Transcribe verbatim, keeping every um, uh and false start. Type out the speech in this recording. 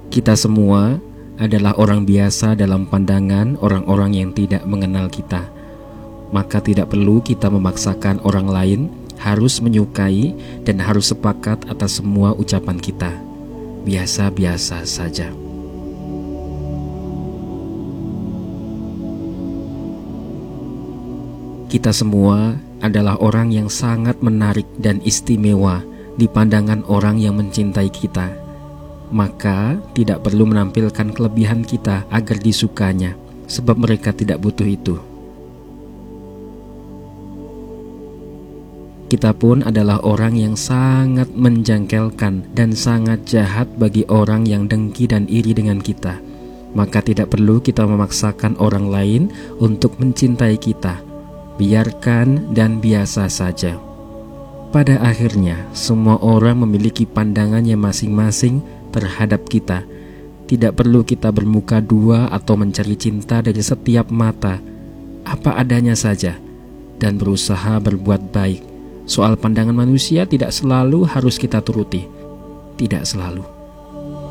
Kita semua adalah orang biasa dalam pandangan orang-orang yang tidak mengenal kita. Maka tidak perlu kita memaksakan orang lain harus menyukai dan harus sepakat atas semua ucapan kita. Biasa-biasa saja. Kita semua adalah orang yang sangat menarik dan istimewa di pandangan orang yang mencintai kita. Maka tidak perlu menampilkan kelebihan kita agar disukanya, sebab mereka tidak butuh itu. Kita pun adalah orang yang sangat menjengkelkan dan sangat jahat bagi orang yang dengki dan iri dengan kita. Maka tidak perlu kita memaksakan orang lain untuk mencintai kita. Biarkan dan biasa saja. Pada akhirnya, semua orang memiliki pandangannya masing-masing terhadap kita. Tidak perlu kita bermuka dua atau mencari cinta dari setiap mata. Apa adanya saja dan berusaha berbuat baik. Soal pandangan manusia tidak selalu harus kita turuti. Tidak selalu.